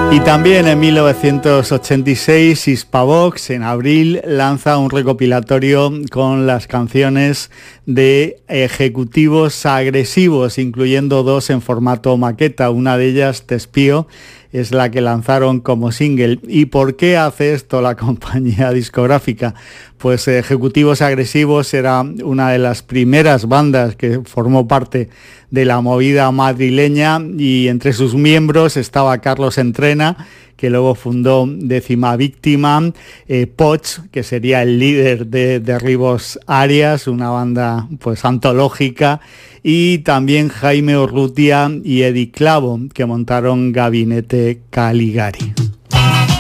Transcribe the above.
Y también en 1986 Hispavox en abril lanza un recopilatorio con las canciones de Ejecutivos Agresivos, incluyendo dos en formato maqueta. Una de ellas, Te espío, es la que lanzaron como single. ¿Y por qué hace esto la compañía discográfica? Pues Ejecutivos Agresivos era una de las primeras bandas que formó parte de la movida madrileña, y entre sus miembros estaba Carlos Entrena, que luego fundó Décima Víctima, Poch, que sería el líder de Derribos Arias, una banda pues antológica, y también Jaime Urrutia y Eddie Clavo, que montaron Gabinete Caligari.